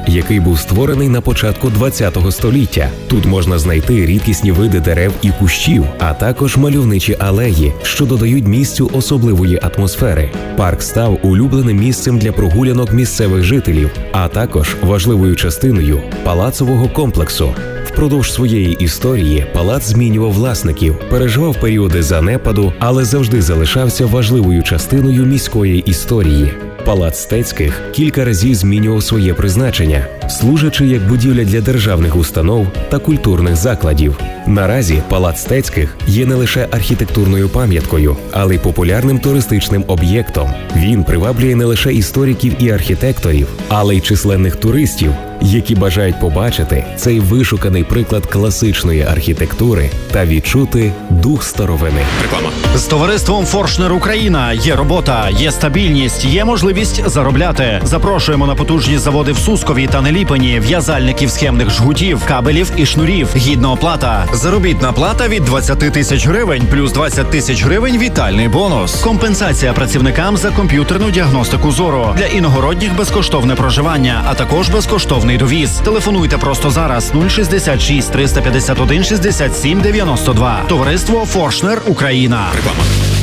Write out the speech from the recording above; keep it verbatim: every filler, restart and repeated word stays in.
який був створений на початку двадцятого століття. Тут можна знайти рідкісні види дерев і кущів, а також мальовничі алеї, що додають місцю особливої атмосфери. Парк став улюбленим місцем для прогулянок місцевих жителів, а також важливою частиною палацового комплексу. Впродовж своєї історії палац змінював власників, переживав періоди занепаду, але завжди залишався важливою частиною міської історії. Палац Стецьких кілька разів змінював своє призначення, служачи як будівля для державних установ та культурних закладів. Наразі Палац Стецьких є не лише архітектурною пам'яткою, але й популярним туристичним об'єктом. Він приваблює не лише істориків і архітекторів, але й численних туристів, які бажають побачити цей вишуканий приклад класичної архітектури та відчути дух старовини. Реклама. З товариством «Форшнер Україна» є робота, є стабільність, є можливість заробляти. Запрошуємо на потужні заводи в Сускові та Неліпені, в'язальників схемних жгутів, кабелів і шнурів. Гідна оплата. Заробітна плата від двадцять тисяч гривень, плюс двадцять тисяч гривень вітальний бонус. Компенсація працівникам за комп'ютерну діагностику зору. Для іногородніх безкоштовне проживання, а також безкоштовний довіз. Телефонуйте просто зараз нуль шістдесят шість триста п'ятдесят один шістдесят сім дев'яносто два. Товариство «Форшнер Україна». Реклама.